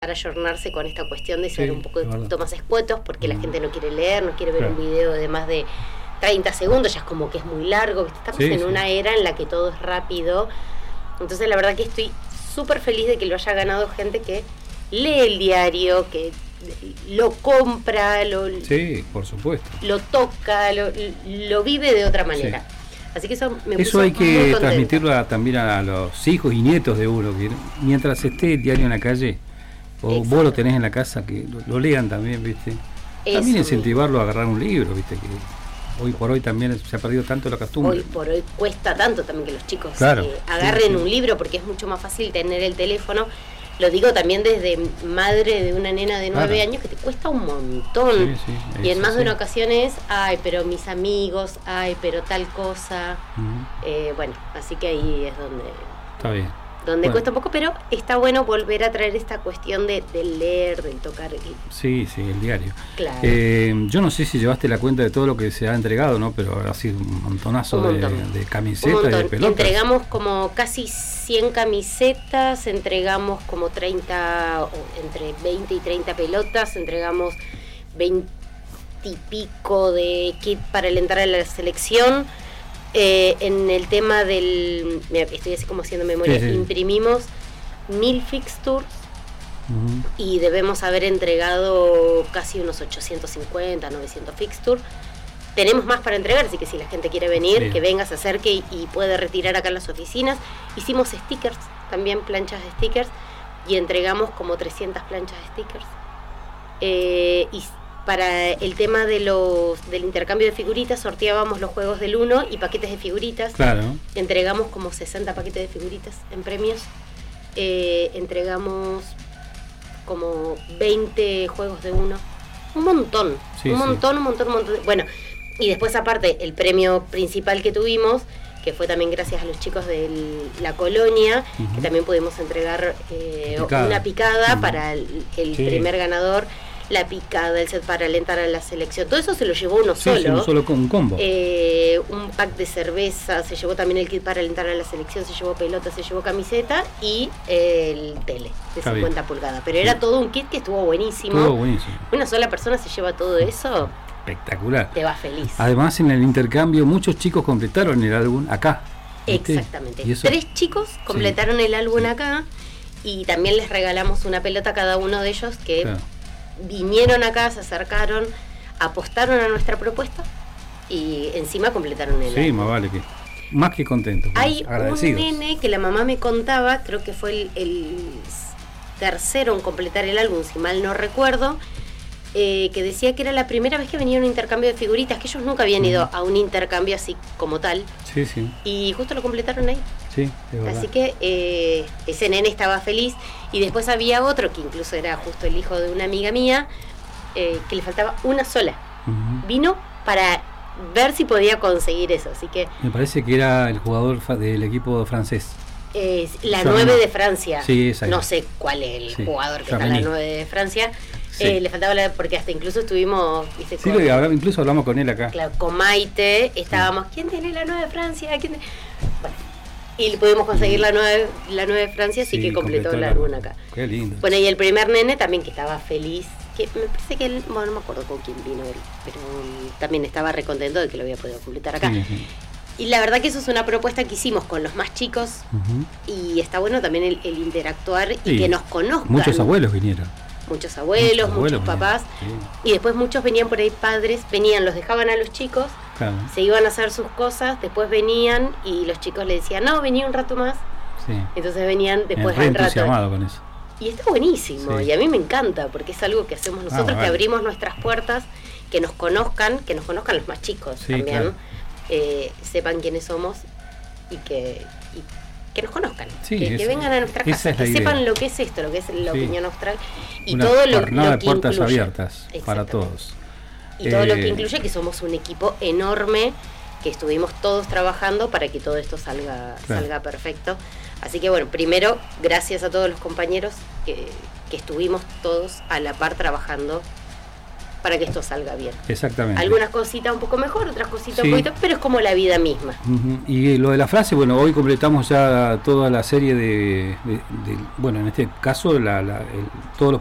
para ayornarse con esta cuestión de ser Sí, un poco verdad. más escuetos, porque la gente no quiere leer, no quiere ver un video de más de 30 segundos, ya es como que es muy largo, ¿viste? Estamos en una era en la que todo es rápido. Entonces la verdad que estoy súper feliz de que lo haya ganado gente que lee el diario, que lo compra, Sí, por supuesto. lo toca, lo vive de otra manera. Sí. Así que eso me Eso puso hay muy que contenta. transmitirlo también a los hijos y nietos de uno, que mientras esté el diario en la calle, o Exacto. vos lo tenés en la casa, que lo lean también, ¿viste? También Eso incentivarlo a agarrar un libro, ¿viste? Que hoy por hoy también se ha perdido tanto la costumbre. Hoy por hoy cuesta tanto también que los chicos Claro, agarren sí. un libro, porque es mucho más fácil tener el teléfono. Lo digo también desde madre de una nena de 9 años, que te cuesta un montón. Sí, Y en más de una sí. ocasión es, ay, pero mis amigos, ay, pero tal cosa. Bueno, así que ahí es Está bien. donde Bueno. cuesta un poco, pero está bueno volver a traer esta cuestión de leer, del tocar. Sí, el diario. Claro. Yo no sé si llevaste la cuenta de todo lo que se ha entregado, ¿no? Pero ha sido un montonazo Un montón. de Un camisetas y montón. de pelotas. Entregamos como casi 100 camisetas, entregamos como 30, entre 20 y 30 pelotas, entregamos 20 y pico de kit para alentar a la selección. En el tema del... Mira, estoy así como haciendo memoria. Sí. Imprimimos 1000 fixtures y debemos haber entregado casi unos 850, 900 fixtures. Tenemos más para entregar, así que si la gente quiere venir, que venga, se acerque y puede retirar acá en las oficinas. Hicimos stickers, también planchas de stickers, y entregamos como 300 planchas de stickers. Y para el tema de del intercambio de figuritas, sorteábamos los juegos del 1 y paquetes de figuritas. Claro. Entregamos como 60 paquetes de figuritas en premios. Entregamos como 20 juegos de 1. Un montón, un montón. Bueno, y después aparte, el premio principal que tuvimos, que fue también gracias a los chicos de la colonia, que también pudimos entregar una picada para el primer ganador, la picada, el set para alentar a la selección. Todo eso se lo llevó uno solo. Uno solo con un combo. Un pack de cerveza, se llevó también el kit para alentar a la selección, se llevó pelota, se llevó camiseta y el tele de 50 pulgadas. Pero era todo un kit que estuvo buenísimo. Todo buenísimo. Una sola persona se lleva todo eso. Espectacular. Te va feliz. Además, en el intercambio, muchos chicos completaron el álbum acá. ¿viste? Exactamente. ¿Y eso? 3 chicos completaron el álbum acá, y también les regalamos una pelota a cada uno de ellos que vinieron acá, se acercaron, apostaron a nuestra propuesta y encima completaron el álbum. Más que contentos. Hay agradecidos. un nene que la mamá me contaba, creo que fue el tercero en completar el álbum, si mal no recuerdo, que decía que era la primera vez que venía a un intercambio de figuritas, que ellos nunca habían ido a un intercambio así como tal. Sí. Y justo lo completaron ahí. Sí, de verdad. Así que ese nene estaba feliz. Y después había otro, que incluso era justo el hijo de una amiga mía, que le faltaba una sola. Vino para ver si podía conseguir eso. Así que me parece que era el jugador del equipo francés. La 9 de Francia. Sí, esa no sé cuál es el jugador que está en la 9 de Francia. Sí. Le faltaba porque hasta incluso estuvimos, ¿viste? Sí, incluso hablamos con él acá. Claro, con Maite estábamos, ¿quién tiene la 9 de Francia? Bueno, y pudimos conseguir la 9 de Francia, así que completó el álbum acá. Qué lindo. Bueno, y el primer nene también, que estaba feliz, que me parece que él, bueno, no me acuerdo con quién vino él, pero también estaba recontento de que lo había podido completar acá. Sí. Y la verdad que eso es una propuesta que hicimos con los más chicos, y está bueno también el interactuar y que nos conozcan. Muchos abuelos vinieron. Muchos abuelos, muchos papás, y después muchos venían por ahí, padres, los dejaban a los chicos, se iban a hacer sus cosas, después venían y los chicos le decían, no, vení un rato más. Entonces venían después al rato. Con eso. Y está buenísimo, y a mí me encanta, porque es algo que hacemos nosotros, que abrimos nuestras puertas, que nos conozcan los más chicos también, sepan quiénes somos y que nos conozcan, que vengan a nuestra casa, que sepan lo que es esto, lo que es la opinión austral y todo lo que de puertas incluye. Abiertas para todos. Y todo lo que incluye, que somos un equipo enorme, que estuvimos todos trabajando para que todo esto salga perfecto. Así que bueno, primero, gracias a todos los compañeros que estuvimos todos a la par trabajando para que esto salga bien. Exactamente. Algunas cositas un poco mejor, otras cositas sí. un poquito, pero es como la vida misma. Y lo de la frase, bueno, hoy completamos ya toda la serie bueno, en este caso todos los